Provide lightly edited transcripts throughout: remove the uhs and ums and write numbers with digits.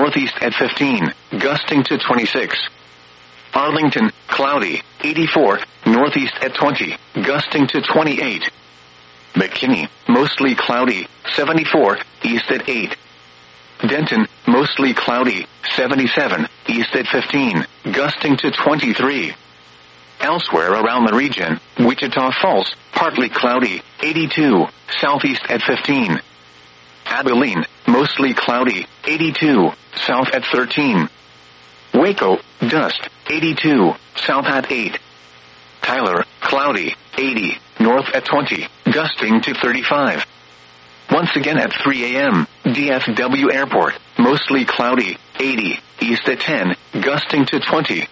northeast at 15, gusting to 26. Arlington, cloudy, 84, northeast at 20, gusting to 28. McKinney, mostly cloudy, 74, east at 8. Denton, mostly cloudy, 77, east at 15, gusting to 23. Elsewhere around the region, Wichita Falls, partly cloudy, 82, southeast at 15. Abilene, mostly cloudy, 82, south at 13. Waco, dust, 82, south at 8. Tyler, cloudy, 80, north at 20, gusting to 35. Once again at 3 a.m., DFW Airport, mostly cloudy, 80, east at 10, gusting to 20.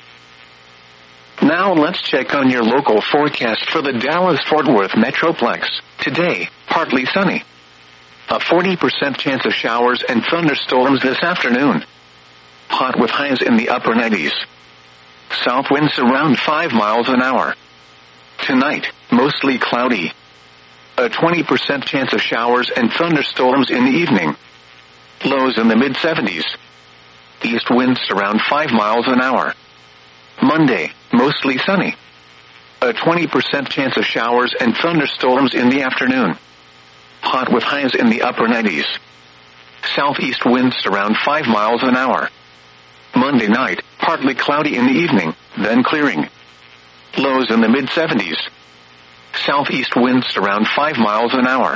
Now let's check on your local forecast for the Dallas-Fort Worth Metroplex. Today, partly sunny. A 40% chance of showers and thunderstorms this afternoon. Hot with highs in the upper 90s. South winds around 5 miles an hour. Tonight, mostly cloudy. A 20% chance of showers and thunderstorms in the evening. Lows in the mid-70s. East winds around 5 miles an hour. Monday, mostly sunny. A 20% chance of showers and thunderstorms in the afternoon. Hot with highs in the upper 90s. Southeast winds around 5 miles an hour. Monday night, partly cloudy in the evening, then clearing. Lows in the mid-70s. Southeast winds around 5 miles an hour.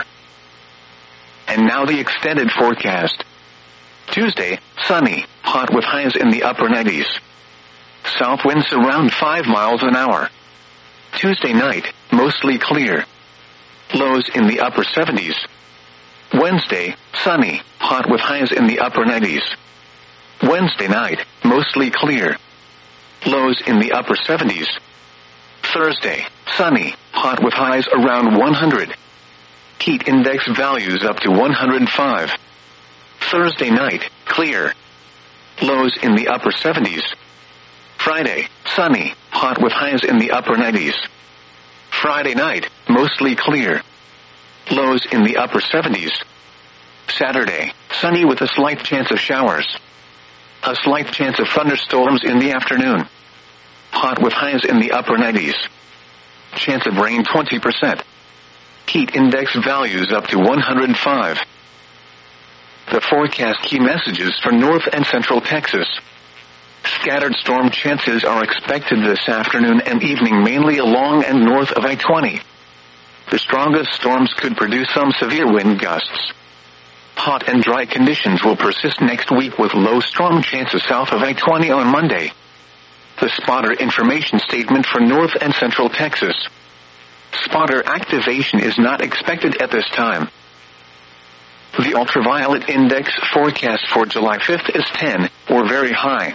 And now the extended forecast. Tuesday, sunny, hot with highs in the upper 90s. South winds around 5 miles an hour. Tuesday night, mostly clear. Lows in the upper 70s. Wednesday, sunny, hot with highs in the upper 90s. Wednesday night, mostly clear. Lows in the upper 70s. Thursday, sunny, hot with highs around 100. Heat index values up to 105. Thursday night, clear. Lows in the upper 70s. Friday, sunny, hot with highs in the upper 90s. Friday night, mostly clear. Lows in the upper 70s. Saturday, sunny with a slight chance of showers. A slight chance of thunderstorms in the afternoon. Hot with highs in the upper 90s. Chance of rain 20%. Heat index values up to 105. The forecast key messages for North and Central Texas. Scattered storm chances are expected this afternoon and evening mainly along and north of I-20. The strongest storms could produce some severe wind gusts. Hot and dry conditions will persist next week with low storm chances south of I-20 on Monday. The spotter information statement for North and Central Texas. Spotter activation is not expected at this time. The ultraviolet index forecast for July 5th is 10, or very high.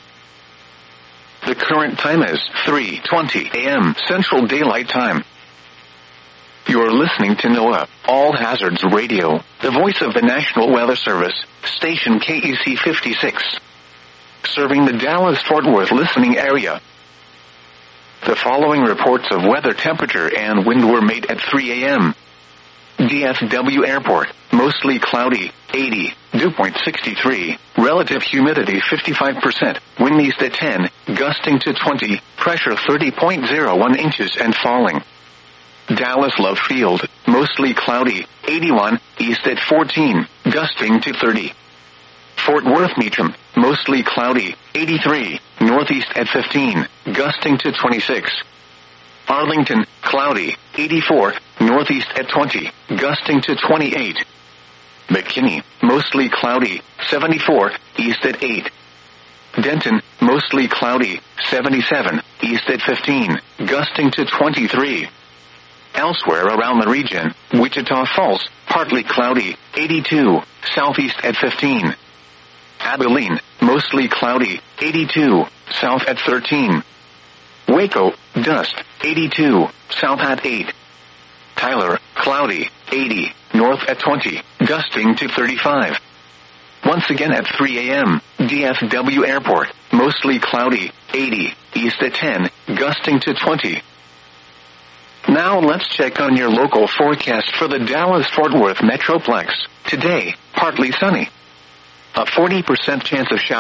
The current time is 3:20 a.m. Central Daylight Time. You're listening to NOAA, All Hazards Radio, the voice of the National Weather Service, station KEC 56. Serving the Dallas-Fort Worth listening area. The following reports of weather temperature and wind were made at 3 a.m. DFW Airport, mostly cloudy, 80, dew point 63, relative humidity 55%, wind east at 10, gusting to 20, pressure 30.01 inches and falling. Dallas Love Field, mostly cloudy, 81, east at 14, gusting to 30. Fort Worth Meacham, mostly cloudy, 83, northeast at 15, gusting to 26. Arlington, cloudy, 84, northeast at 20, gusting to 28. McKinney, mostly cloudy, 74, east at 8. Denton, mostly cloudy, 77, east at 15, gusting to 23. Elsewhere around the region, Wichita Falls, partly cloudy, 82, southeast at 15. Abilene, mostly cloudy, 82, south at 13. Waco, dust, 82, south at 8. Tyler, cloudy, 80, north at 20, gusting to 35. Once again at 3 a.m., DFW Airport, mostly cloudy, 80, east at 10, gusting to 20. Now let's check on your local forecast for the Dallas-Fort Worth Metroplex. Today, partly sunny. A 40% chance of showers.